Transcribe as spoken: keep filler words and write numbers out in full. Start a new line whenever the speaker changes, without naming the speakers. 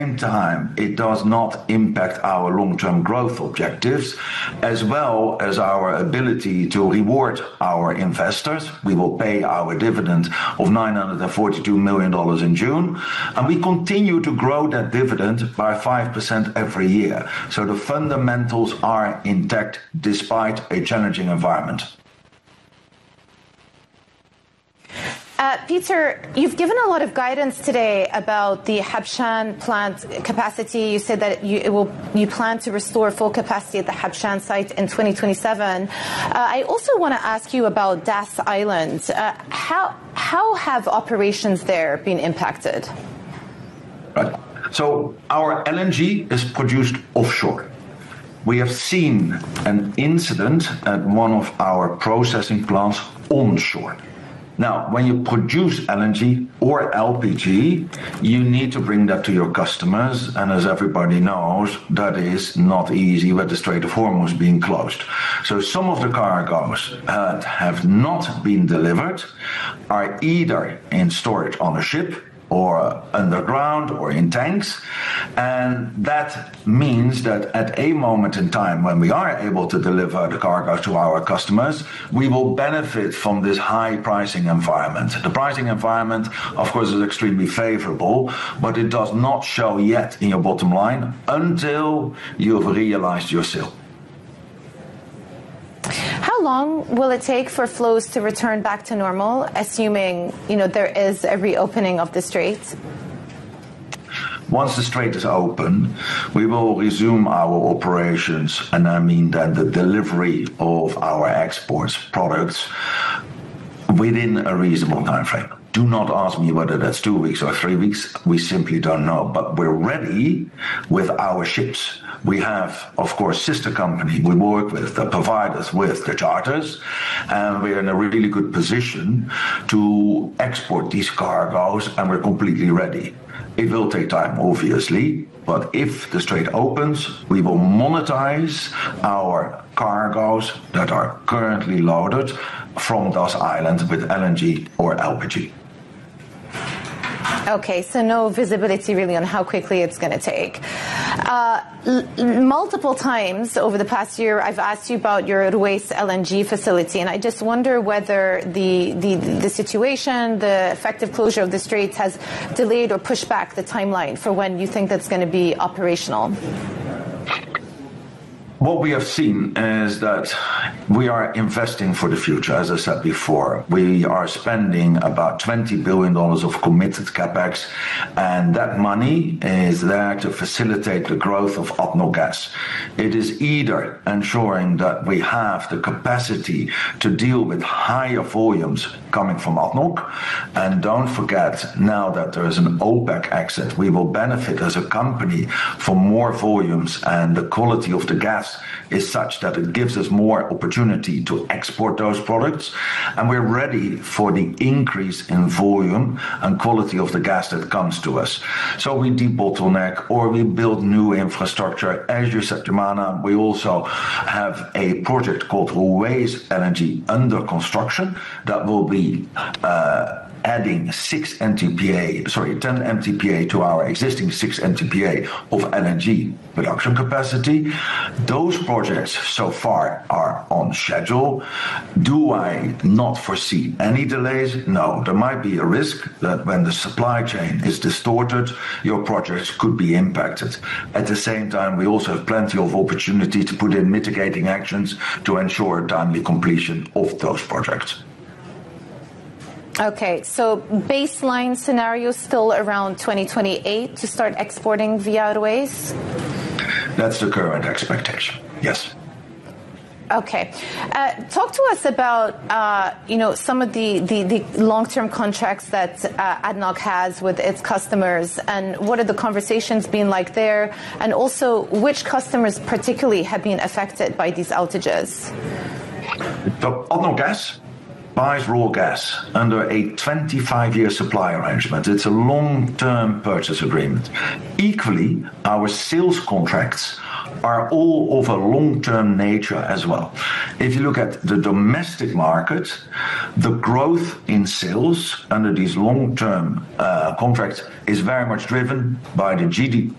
same time, it does not impact our long-term growth objectives, as well as our ability to reward our investors. We will pay our dividend of nine hundred forty-two million dollars in June, and we continue to grow that dividend by five percent every year. So the fundamentals are intact despite a challenging environment.
Uh, Peter, you've given a lot of guidance today about the Habshan plant capacity. You said that you, it will, you plan to restore full capacity at the Habshan site in twenty twenty-seven. Uh, I also want to ask you about Das Island. Uh, how, how have operations there been impacted?
Right. So our L N G is produced offshore. We have seen an incident at one of our processing plants onshore. Now, when you produce L N G or L P G, you need to bring that to your customers. And as everybody knows, that is not easy with the Strait of Hormuz being closed. So some of the cargoes that have not been delivered are either in storage on a ship or underground or in tanks. And that means that at a moment in time when we are able to deliver the cargo to our customers, we will benefit from this high pricing environment. The pricing environment, of course, is extremely favorable, but it does not show yet in your bottom line until you've realized your sale.
How long will it take for flows to return back to normal, assuming, you know, there is a reopening of the strait?
Once the strait is open, we will resume our operations, and I mean that the delivery of our exports products within a reasonable time frame. Do not ask me whether that's two weeks or three weeks. We simply don't know. But we're ready with our ships. We have, of course, sister company we work with that provide us with the charters, and we're in a really good position to export these cargoes, and we're completely ready. It will take time, obviously, but if the strait opens, we will monetize our cargoes that are currently loaded from Das Island with L N G or L P G.
Okay, so no visibility really on how quickly it's going to take. Uh, l- multiple times over the past year, I've asked you about your Ruwais L N G facility, and I just wonder whether the, the, the situation, the effective closure of the straits has delayed or pushed back the timeline for when you think that's going to be operational.
What we have seen is that we are investing for the future, as I said before. We are spending about twenty billion dollars of committed capex, and that money is there to facilitate the growth of A D N O C Gas. It is either ensuring that we have the capacity to deal with higher volumes coming from A D N O C, and don't forget, now that there is an OPEC exit, we will benefit as a company from more volumes, and the quality of the gas is such that it gives us more opportunity to export those products, and we're ready for the increase in volume and quality of the gas that comes to us. So we debottleneck or we build new infrastructure. As you said, Jumana, we also have a project called Ruwais L N G under construction that will be uh, adding six M T P A, sorry, ten M T P A to our existing six M T P A of L N G production capacity. Those projects so far are on schedule. Do I not foresee any delays? No, there might be a risk that when the supply chain is distorted, your projects could be impacted. At the same time, we also have plenty of opportunity to put in mitigating actions to ensure timely completion of those projects.
Okay, so baseline scenario still around twenty twenty-eight to start exporting via Ruwais?
That's the current expectation, yes.
Okay. Uh, talk to us about, uh, you know, some of the, the, the long-term contracts that uh, A D N O C has with its customers, and what are the conversations been like there, and also which customers particularly have been affected by these outages?
So, A D N O Gas buys raw gas under a twenty-five year supply arrangement. It's a long-term purchase agreement. Equally, our sales contracts are all of a long-term nature as well. If you look at the domestic market, the growth in sales under these long-term uh, contracts is very much driven by the G D